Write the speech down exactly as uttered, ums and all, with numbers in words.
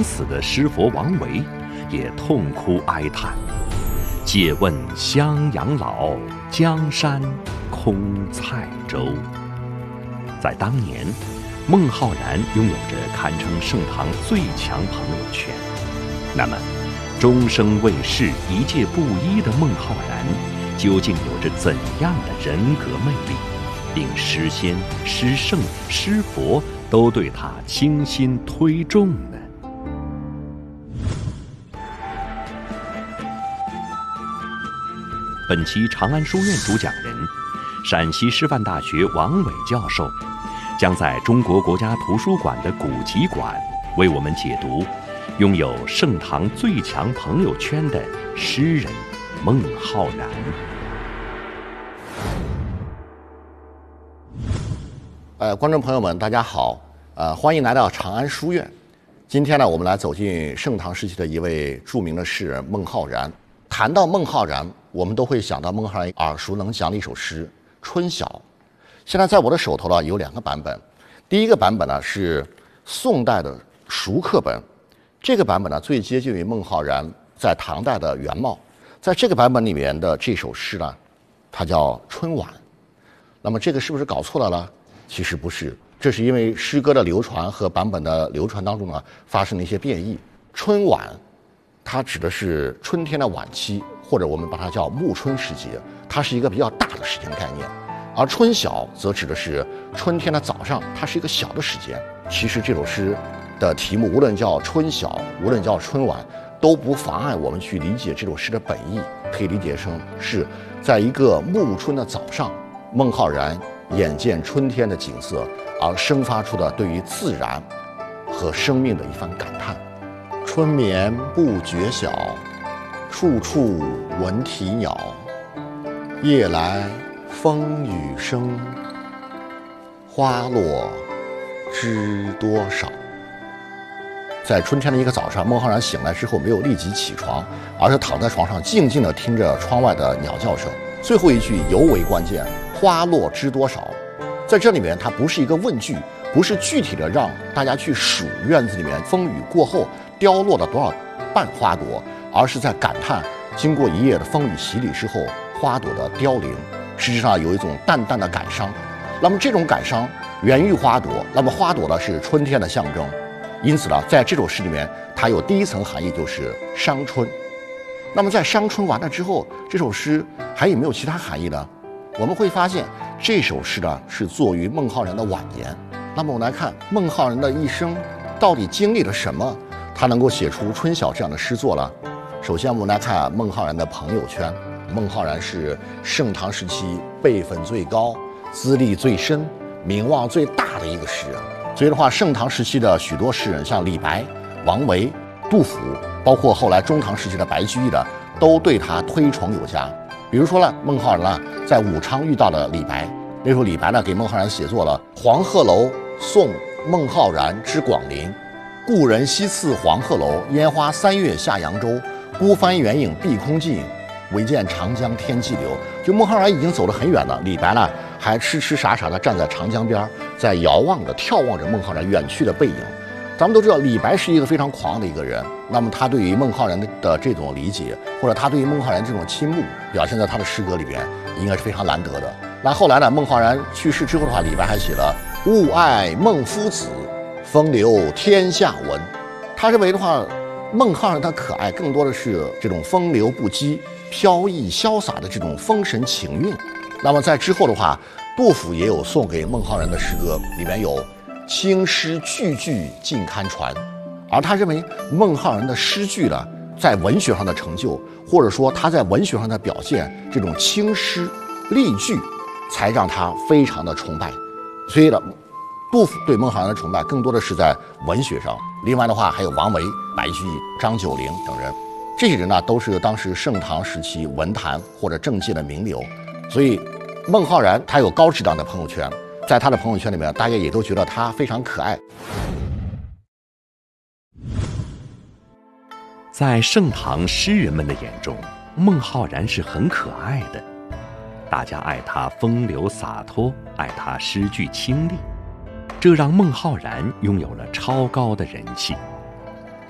将死的诗佛王维也痛哭哀叹：“借问襄阳老，江山空蔡州。”在当年，孟浩然拥有着堪称盛唐最强朋友圈。那么，终生为世、一介布衣的孟浩然，究竟有着怎样的人格魅力，令诗仙、诗圣、诗佛都对他倾心推重呢？本期长安书院主讲人，陕西师范大学王伟教授，将在中国国家图书馆的古籍馆为我们解读拥有盛唐最强朋友圈的诗人孟浩然。 呃，观众朋友们，大家好，呃，欢迎来到长安书院。今天呢，我们来走进盛唐时期的一位著名的诗人孟浩然。谈到孟浩然，我们都会想到孟浩然耳熟能详的一首诗《春晓》。现在在我的手头呢有两个版本，第一个版本呢是宋代的熟刻本，这个版本呢最接近于孟浩然在唐代的原貌。在这个版本里面的这首诗呢，它叫《春晚》。那么这个是不是搞错了呢？其实不是，这是因为诗歌的流传和版本的流传当中呢发生了一些变异。春晚它指的是春天的晚期，或者我们把它叫暮春时节，它是一个比较大的时间概念。而春晓则指的是春天的早上，它是一个小的时间。其实这首诗的题目无论叫春晓，无论叫春晚，都不妨碍我们去理解这首诗的本意。可以理解成是在一个暮春的早上，孟浩然眼见春天的景色，而生发出的对于自然和生命的一番感叹。春眠不觉晓，处处闻啼鸟。夜来风雨声，花落知多少。在春天的一个早上，孟浩然醒来之后没有立即起床，而是躺在床上静静地听着窗外的鸟叫声。最后一句尤为关键，花落知多少。在这里面它不是一个问句，不是具体的让大家去数院子里面风雨过后凋落了多少瓣花朵，而是在感叹经过一夜的风雨洗礼之后花朵的凋零，实际上有一种淡淡的感伤。那么这种感伤源于花朵，那么花朵呢是春天的象征，因此呢在这首诗里面它有第一层含义，就是伤春。那么在伤春完了之后，这首诗还有没有其他含义呢？我们会发现这首诗呢是作于孟浩然的晚年。那么我们来看孟浩然的一生到底经历了什么，他能够写出《春晓》这样的诗作了。首先我们来看孟浩然的朋友圈。孟浩然是盛唐时期辈分最高、资历最深、名望最大的一个诗人。所以的话，盛唐时期的许多诗人，像李白、王维、杜甫，包括后来中唐时期的白居易的，都对他推崇有加。比如说呢，孟浩然呢在武昌遇到了李白，那时候李白呢给孟浩然写作了《黄鹤楼送孟浩然之广陵》，故人西次黄鹤楼，烟花三月下扬州。孤帆远影碧空尽，唯见长江天际流。就孟浩然已经走得很远了，李白呢还痴痴傻傻地站在长江边，在遥望着、眺望着孟浩然远去的背影。咱们都知道李白是一个非常狂的一个人，那么他对于孟浩然的的这种理解，或者他对于孟浩然这种倾慕，表现在他的诗歌里边，应该是非常难得的。那后来呢，孟浩然去世之后的话，李白还写了“勿爱孟夫子，风流天下闻”。他认为的话，孟浩然他可爱更多的是这种风流不羁、飘逸潇洒的这种风神情韵。那么在之后的话，杜甫也有送给孟浩然的诗歌，里面有青诗句句尽堪传。而他认为孟浩然的诗句呢，在文学上的成就，或者说他在文学上的表现，这种青诗丽句，才让他非常的崇拜。所以呢，杜甫对孟浩然的崇拜更多的是在文学上。另外的话，还有王维、白居易、张九龄等人，这些人呢都是当时盛唐时期文坛或者政界的名流。所以孟浩然他有高质量的朋友圈，在他的朋友圈里面，大家也都觉得他非常可爱。 在盛唐诗人们的眼中，孟浩然是很可爱的，大家爱他风流洒脱，爱他诗句清丽，这让孟浩然拥有了超高的人气。